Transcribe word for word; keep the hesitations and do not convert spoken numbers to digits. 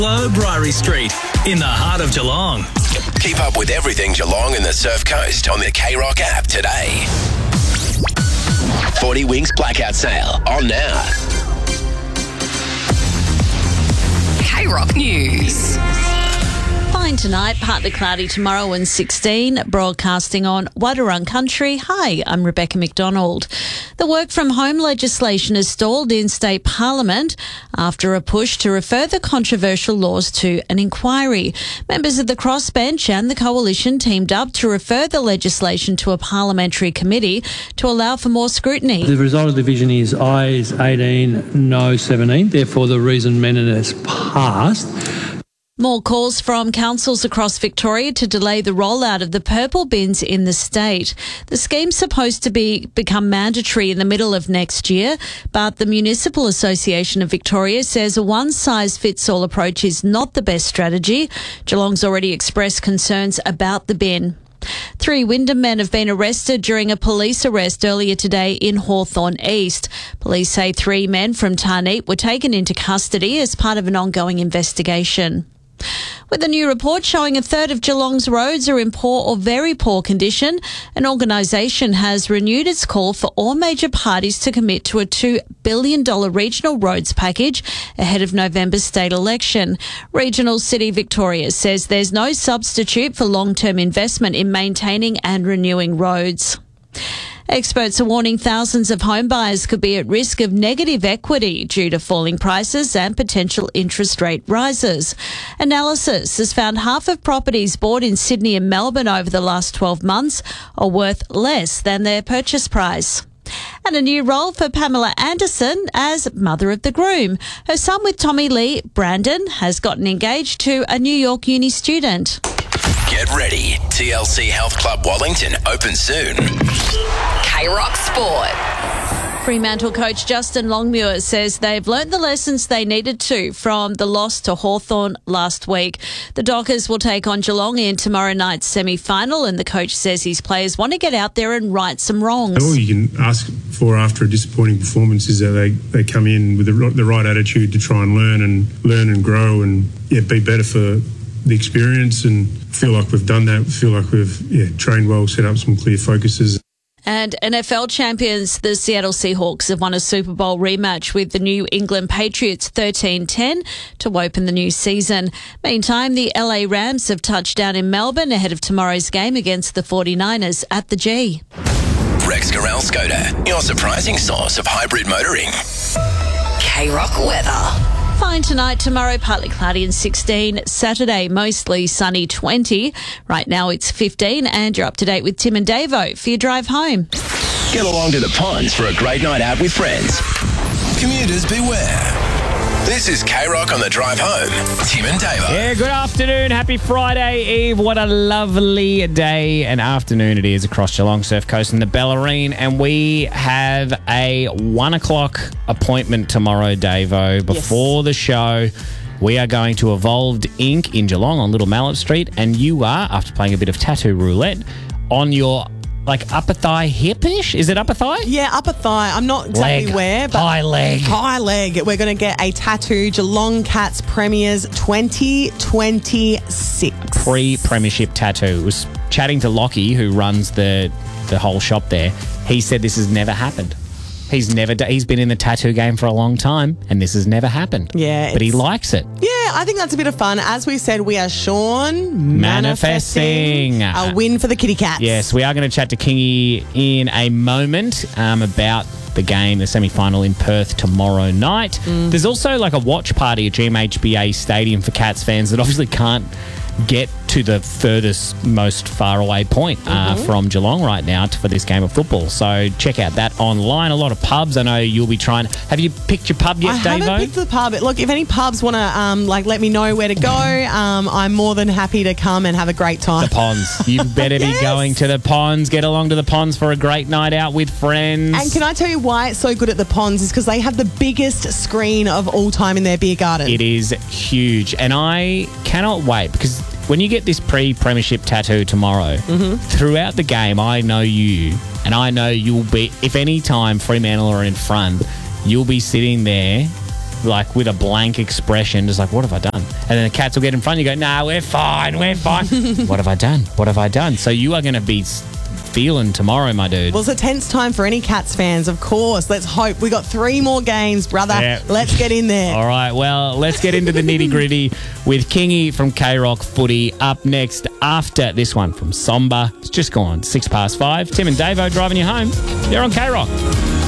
Hello, Briary Street, in the heart of Geelong. Keep up with everything Geelong and the Surf Coast on the K-Rock app today. forty Winks Blackout Sale on now. K-Rock News. Fine tonight, partly cloudy tomorrow and sixteen, broadcasting on Wadawurrung Country. Hi, I'm Rebecca McDonald. The work from home legislation has stalled in state parliament after a push to refer the controversial laws to an inquiry. Members of the crossbench and the coalition teamed up to refer the legislation to a parliamentary committee to allow for more scrutiny. The result of the division is ayes eighteen, no seventeen. Therefore, the reason amendment has passed. More calls from councils across Victoria to delay the rollout of the purple bins in the state. The scheme's supposed to be become mandatory in the middle of next year, but the Municipal Association of Victoria says a one-size-fits-all approach is not the best strategy. Geelong's already expressed concerns about the bin. Three Wyndham men have been arrested during a police arrest earlier today in Hawthorn East. Police say three men from Tarneep were taken into custody as part of an ongoing investigation. With a new report showing a third of Geelong's roads are in poor or very poor condition, an organisation has renewed its call for all major parties to commit to a two billion dollars regional roads package ahead of November's state election. Regional City Victoria says there's no substitute for long-term investment in maintaining and renewing roads. Experts are warning thousands of home buyers could be at risk of negative equity due to falling prices and potential interest rate rises. Analysis has found half of properties bought in Sydney and Melbourne over the last twelve months are worth less than their purchase price. And a new role for Pamela Anderson as mother of the groom. Her son with Tommy Lee, Brandon, has gotten engaged to a New York uni student. Get ready. T L C Health Club Wellington open soon. K-Rock Sport. Fremantle coach Justin Longmuir says they've learnt the lessons they needed to from the loss to Hawthorn last week. The Dockers will take on Geelong in tomorrow night's semi-final, and the coach says his players want to get out there and right some wrongs. All you can ask for after a disappointing performance is that they, they come in with the, the right attitude to try and learn and learn and grow and yeah, be better for the experience, and feel like we've done that. Feel like we've yeah, trained well, set up some clear focuses. And N F L champions, the Seattle Seahawks, have won a Super Bowl rematch with the New England Patriots thirteen ten to open the new season. Meantime, the L A Rams have touched down in Melbourne ahead of tomorrow's game against the forty-niners at the G. Rex Corral Skoda, your surprising source of hybrid motoring. K-Rock weather. Fine tonight, tomorrow partly cloudy and sixteen. Saturday mostly sunny twenty. Right now it's fifteen, and you're up to date with Tim and Davo for your drive home. Get along to the ponds for a great night out with friends. Commuters beware. This is K-Rock on the drive home. Tim and Davo. Yeah, good afternoon. Happy Friday Eve. What a lovely day and afternoon it is across Geelong, Surf Coast and the Bellarine. And we have a one o'clock appointment tomorrow, Davo. Before yes. the show, we are going to Evolved Incorporated in Geelong on Little Mallet Street. And you are, after playing a bit of tattoo roulette, on your like upper thigh hip-ish? Is it upper thigh? Yeah, upper thigh. I'm not exactly leg. where, but high leg. High leg. We're going to get a tattoo. Geelong Cats Premiers twenty twenty-six. Pre-premiership tattoo. Was chatting to Lockie, who runs the the whole shop there. He said this has never happened. He's never. D- he's been in the tattoo game for a long time, and this has never happened. Yeah, but he likes it. Yeah, I think that's a bit of fun. As we said, we are Sean manifesting, manifesting a win for the Kitty Cats. Yes, we are going to chat to Kingy in a moment um, about the game, the semi-final in Perth tomorrow night. Mm. There's also like a watch party at G M H B A Stadium for Cats fans that obviously can't get to the furthest, most far away point uh, mm-hmm. from Geelong right now to, for this game of football. So check out that online. A lot of pubs. I know you'll be trying. Have you picked your pub yet, Davo? I haven't picked the pub. Look, if any pubs want to um, like let me know where to go, um, I'm more than happy to come and have a great time. The ponds. You better yes. be going to the ponds. Get along to the ponds for a great night out with friends. And can I tell you why it's so good at the ponds? Is because they have the biggest screen of all time in their beer garden. It is huge. And I cannot wait because when you get this pre-premiership tattoo tomorrow, mm-hmm. throughout the game, I know you, and I know you'll be, if any time Fremantle are in front, you'll be sitting there like with a blank expression, just like, what have I done? And then the Cats will get in front, you go, nah, we're fine, we're fine. What have I done? What have I done? So you are going to be feeling tomorrow, my dude. Well, it's a tense time for any Cats fans, of course. Let's hope. We got three more games, brother. Yeah. Let's get in there. All right, well, let's get into the nitty-gritty with Kingy from K-Rock Footy up next after this one from Somber. It's just gone six past five. Tim and Davo driving you home. They're on K-Rock.